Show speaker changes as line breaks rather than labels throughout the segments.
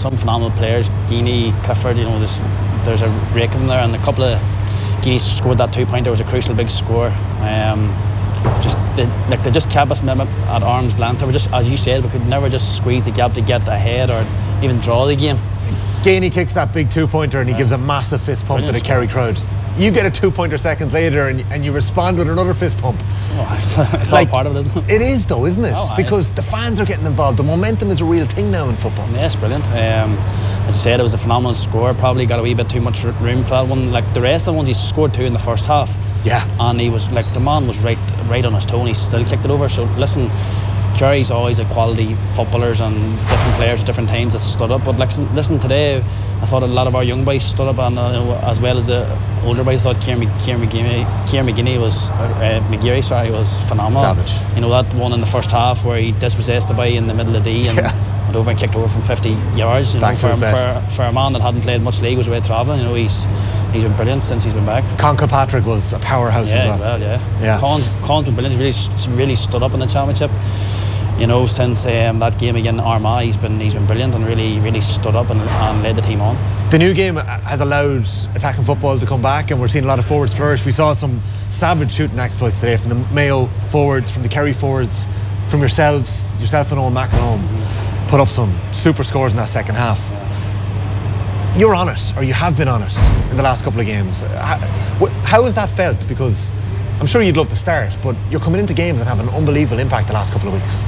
some phenomenal players. Geaney, Clifford, there's a rake of them there, and a couple of Geaney scored that 2-pointer. It was a crucial big score. They just kept us at arm's length. We just, as you said, we could never just squeeze the gap to get ahead or even draw the game.
Geaney kicks that big 2-pointer and he gives a massive fist pump to the Kerry crowd. You get a 2-pointer seconds later and you respond with another fist pump.
It's all part of it, isn't it?
It is though, isn't it? Because the fans are getting involved. The momentum is a real thing now in football.
Yeah, it's brilliant. As I said, it was a phenomenal score. Probably got a wee bit too much room for that one. Like the rest of the ones, he scored 2 in the first half.
Yeah.
And he was the man was right on his toe, and he still kicked it over. So listen, Kerry's always a quality footballers and different players at different times that stood up. But listen, today I thought a lot of our young boys stood up, and as well as the older boys. I thought Kieran McGeary was phenomenal.
Savage.
That one in the first half where he dispossessed the boy in the middle of the D and went over and kicked over from 50 yards. For a man that hadn't played much league, was away travelling. He's been brilliant since he's been back.
Con Kilpatrick was a powerhouse as well.
Con's been brilliant. He's really stood up in the championship. Since that game against Armagh, he's been brilliant and really stood up and led the team on.
The new game has allowed attacking football to come back, and we're seeing a lot of forwards flourish. We saw some savage shooting exploits today from the Mayo forwards, from the Kerry forwards, from yourself and Owen McEnroe put up some super scores in that second half. You're on it, or you have been on it in the last couple of games. How has that felt? Because I'm sure you'd love to start, but you're coming into games and having an unbelievable impact the last couple of weeks.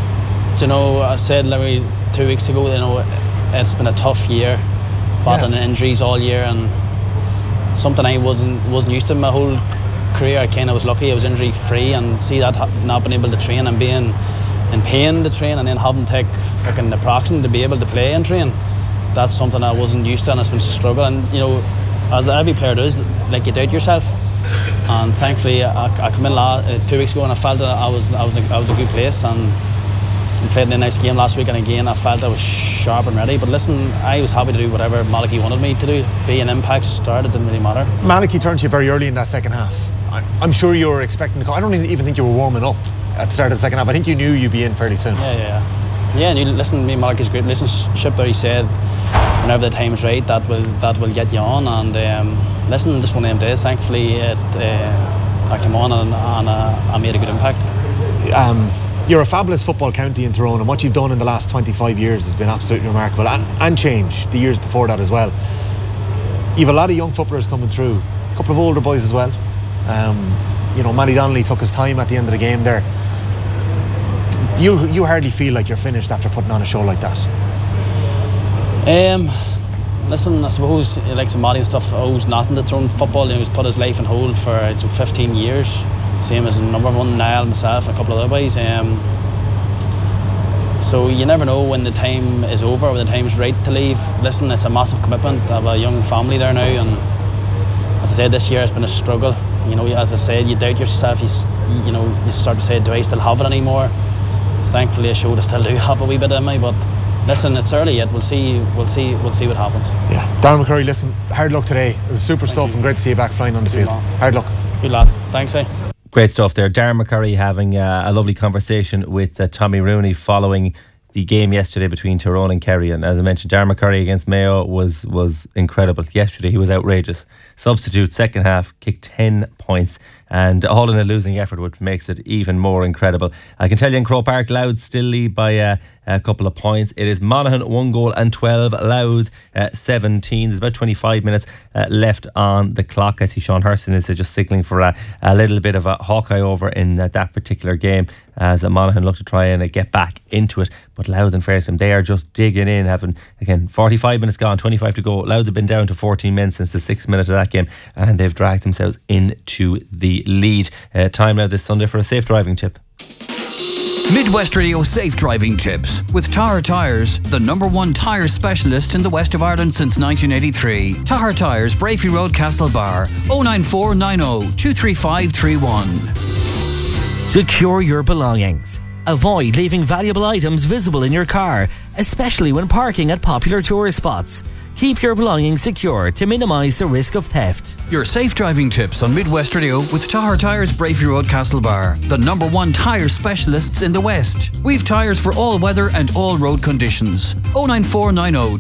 I said Larry 2 weeks ago, it's been a tough year, battling injuries all year, and something I wasn't used to my whole career. I kind of was lucky I was injury free, and see that not being able to train and being in pain to train, and then having to take naproxen to be able to play and train. That's something I wasn't used to, and it's been a struggle. And as every player does, you doubt yourself. And thankfully, I came in 2 weeks ago, and I felt that I was a good place, and played in a nice game last week. And again, I felt I was sharp and ready. But listen, I was happy to do whatever Malachy wanted me to do. Be an impact start, it didn't really matter. Malachy
turned to you very early in that second half. I'm sure you were expecting to go. I don't even think you were warming up at the start of the second half. I think you knew you'd be in fairly soon.
Yeah. And listen, me and Malachy's great relationship there. He said, whenever the time's right, that will get you on. And listen, just one of them days, thankfully, I came on and I made a good impact.
You're a fabulous football county in Tyrone, and what you've done in the last 25 years has been absolutely remarkable, and change the years before that as well. You've a lot of young footballers coming through, a couple of older boys as well. Matty Donnelly took his time at the end of the game there. You hardly feel like you're finished after putting on a show like that?
Listen, I suppose like some Matty and stuff owes nothing to Tyrone football. He's put his life on hold for 15 years. Same as number one, Niall, myself, and a couple of other boys. So you never know when the time is over, when the time's right to leave. Listen, it's a massive commitment. I have a young family there now, and as I said, this year has been a struggle. As I said, you doubt yourself. You start to say, do I still have it anymore? Thankfully, I showed I still do have a wee bit in me, but listen, it's early yet. We'll see what happens.
Yeah, Darren McCurry, listen, hard luck today. It was super stuff, and great to see you back flying on the field. Hard luck.
Good lad. Thanks, eh?
Great stuff there. Darren McCurry having a lovely conversation with Tommy Rooney following the game yesterday between Tyrone and Kerry. And as I mentioned, Darren McCurry against Mayo was incredible. Yesterday he was outrageous. Substitute, second half, kicked 10 points, and all in a losing effort, which makes it even more incredible. I can tell you in Croke Park, Louth still lead by a couple of points. It is Monaghan 1 goal and 12, Louth 17. There's about 25 minutes left on the clock. I see Sean Hurston is just signalling for a little bit of a Hawkeye over in that particular game, as Monaghan look to try and get back into it. But Louth and Fairsham, they are just digging in, having, again, 45 minutes gone, 25 to go. Louth have been down to 14 men since the 6th minute of that game, and they've dragged themselves into the lead. Time now this Sunday for a safe driving tip.
Midwest Radio Safe Driving Tips with Tahar Tyres, the #1 tyre specialist in the west of Ireland since 1983. Tahar Tyres, Brafey Road, Castlebar, 09490 23531.
Secure your belongings. Avoid leaving valuable items visible in your car, especially when parking at popular tourist spots. Keep your belongings secure to minimise the risk of theft.
Your safe driving tips on Midwest Radio with Tahar Tyres, Bravery Road, Castlebar, the number one tyre specialists in the West. We've tyres for all weather and all road conditions. 09490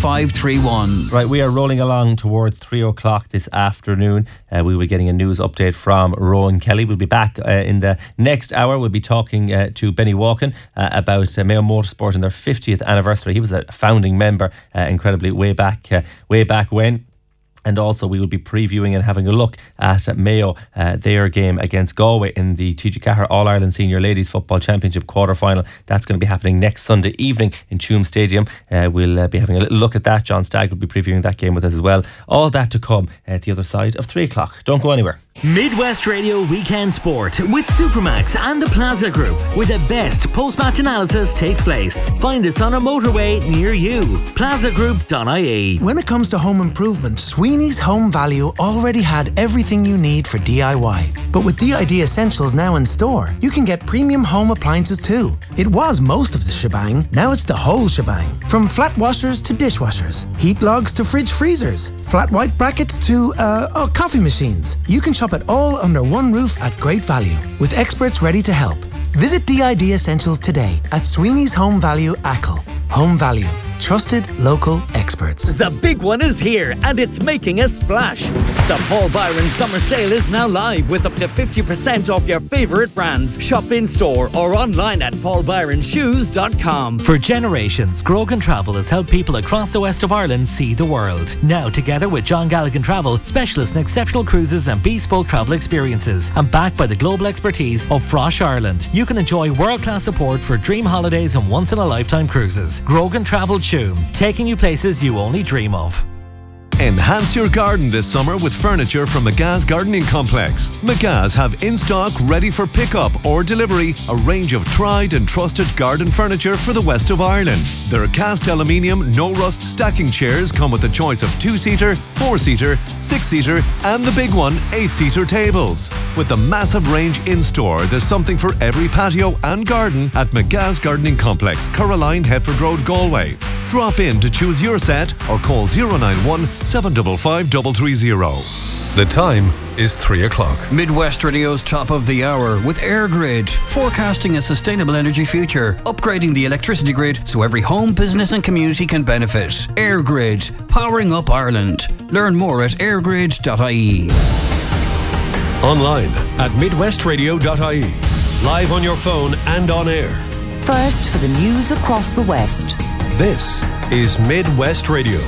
23531.
Right, we are rolling along toward 3 o'clock this afternoon. We will be getting a news update from Rowan Kelly. We'll be back in the next hour. We'll be talking to Benny Walken about Mayo Motorsport and their 50th anniversary. He was a founding member, incredibly, way back when. And also we will be previewing and having a look at Mayo, their game against Galway in the TG Cahir All-Ireland Senior Ladies Football Championship quarter-final. That's going to be happening next Sunday evening in Tuam Stadium. We'll be having a little look at that. John Stagg will be previewing that game with us as well. All that to come at the other side of 3 o'clock. Don't go anywhere.
Midwest Radio Weekend Sport with Supermax and the Plaza Group, where the best post-match analysis takes place. Find us on a motorway near you. plazagroup.ie.
When it comes to home improvement, Sweeney's Home Value already had everything you need for DIY. But with DID Essentials now in store, you can get premium home appliances too. It was most of the shebang, now it's the whole shebang. From flat washers to dishwashers, heat logs to fridge freezers, flat white brackets to coffee machines. You can shop it all under one roof at great value, with experts ready to help. Visit DID Essentials today at Sweeney's Home Value Achill. Home Value. Trusted local experts.
The big one is here and it's making a splash. The Paul Byron Summer Sale is now live with up to 50% off your favourite brands. Shop in store or online at paulbyronshoes.com.
For generations, Grogan Travel has helped people across the west of Ireland see the world. Now, together with John Galligan Travel, specialist in exceptional cruises and bespoke travel experiences, and backed by the global expertise of Frosh Ireland, you can enjoy world-class support for dream holidays and once-in-a-lifetime cruises. Grogan Travel Tuam, taking you places you only dream of.
Enhance your garden this summer with furniture from McGa's Gardening Complex. McGa's have in stock, ready for pickup or delivery, a range of tried and trusted garden furniture for the west of Ireland. Their cast aluminium, no rust stacking chairs come with a choice of 2-seater, 4-seater, 6-seater and the big one, 8-seater tables. With the massive range in store, there's something for every patio and garden at McGa's Gardening Complex, Caroline, Headford Road, Galway. Drop in to choose your set or call 091 755 330.
The time is 3 o'clock.
Midwest Radio's top of the hour with AirGrid, forecasting a sustainable energy future, upgrading the electricity grid so every home, business and community can benefit. AirGrid, powering up Ireland. Learn more at airgrid.ie.
Online at midwestradio.ie. Live on your phone and on air.
First for the news across the West.
This is Midwest Radio.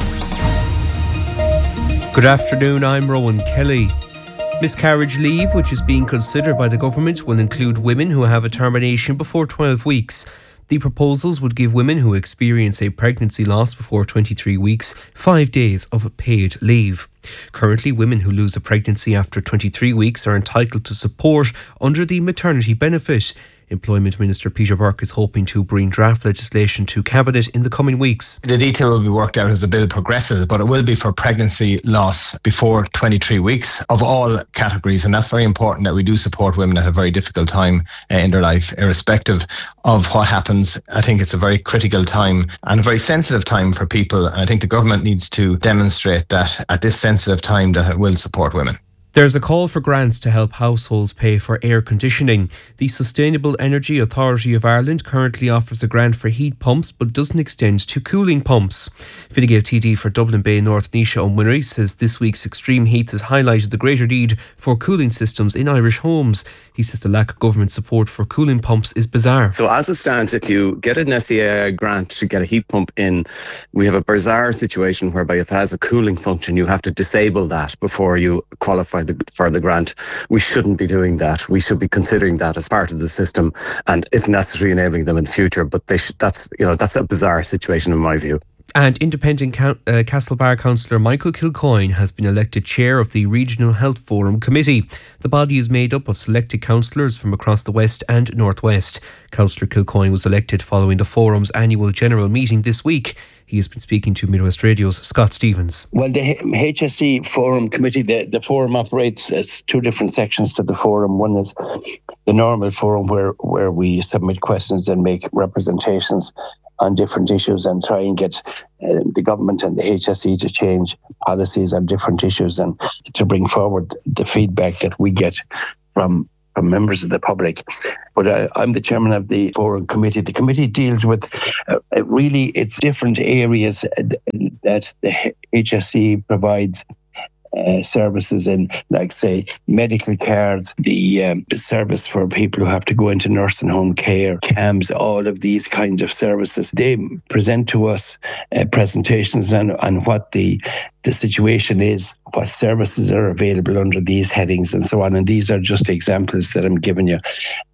Good afternoon, I'm Rowan Kelly. Miscarriage leave, which is being considered by the government, will include women who have a termination before 12 weeks. The proposals would give women who experience a pregnancy loss before 23 weeks 5 days of paid leave. Currently, women who lose a pregnancy after 23 weeks are entitled to support under the maternity benefit. Employment Minister Peter Burke is hoping to bring draft legislation to Cabinet in the coming weeks.
The detail will be worked out as the bill progresses, but it will be for pregnancy loss before 23 weeks of all categories. And that's very important that we do support women at a very difficult time in their life, irrespective of what happens. I think it's a very critical time and a very sensitive time for people. I think the government needs to demonstrate that at this sensitive time that it will support women.
There's a call for grants to help households pay for air conditioning. The Sustainable Energy Authority of Ireland currently offers a grant for heat pumps but doesn't extend to cooling pumps. Fine Gael TD for Dublin Bay North Nisha O'Mwinnery says this week's extreme heat has highlighted the greater need for cooling systems in Irish homes. He says the lack of government support for cooling pumps is bizarre.
So as it stands, if you get an SEA grant to get a heat pump in, we have a bizarre situation whereby if it has a cooling function, you have to disable that before you qualify for the grant. We shouldn't be doing that. We should be considering that as part of the system and, if necessary, enabling them in the future. But that's a bizarre situation in my view.
And independent Castlebar councillor Michael Kilcoyne has been elected chair of the Regional Health Forum Committee. The body is made up of selected councillors from across the West and North West. Councillor Kilcoyne was elected following the Forum's annual general meeting this week. He has been speaking to Midwest Radio's Scott Stevens.
Well, the HSE Forum Committee, the Forum operates as two different sections to the Forum. One is the normal Forum where we submit questions and make representations on different issues and try and get the government and the HSE to change policies on different issues and to bring forward the feedback that we get from members of the public. But I'm the chairman of the Forum Committee. The committee deals with really it's different areas that the HSE provides services in, like say medical cards, the service for people who have to go into nursing home care, CAMS, all of these kinds of services. They present to us presentations on what the situation is, what services are available under these headings and so on. And these are just examples that I'm giving you.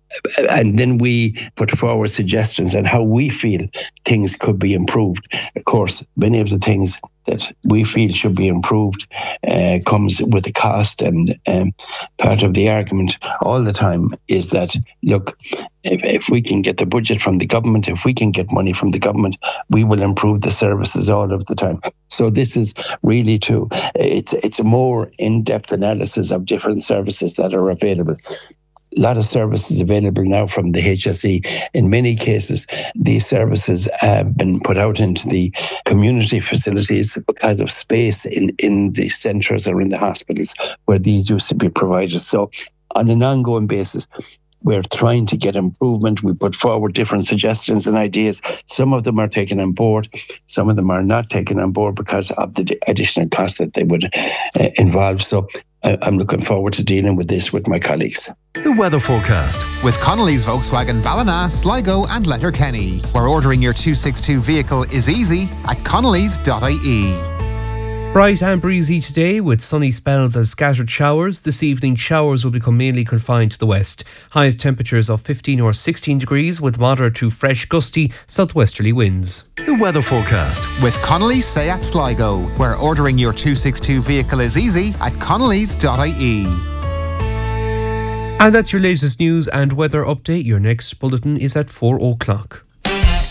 And then we put forward suggestions on how we feel things could be improved. Of course, many of the things that we feel should be improved comes with a cost, and part of the argument all the time is that, look, if we can get the budget from the government, if we can get money from the government, we will improve the services all of the time. So this is really it's a more in-depth analysis of different services that are available. A lot of services available now from the HSE. In many cases, these services have been put out into the community facilities because of space in the centres or in the hospitals where these used to be provided. So on an ongoing basis, we're trying to get improvement. We put forward different suggestions and ideas. Some of them are taken on board. Some of them are not taken on board because of the additional cost that they would involve. So I'm looking forward to dealing with this with my colleagues.
The weather forecast
with Connolly's Volkswagen Ballina, Sligo and Letterkenny, where ordering your 262 vehicle is easy at connolly's.ie.
Bright and breezy today with sunny spells and scattered showers. This evening, showers will become mainly confined to the west. Highest temperatures of 15 or 16 degrees with moderate to fresh gusty southwesterly winds.
The weather forecast
with Connolly's Seat Sligo, where ordering your 262 vehicle is easy at connolly's.ie.
And that's your latest news and weather update. Your next bulletin is at 4 o'clock.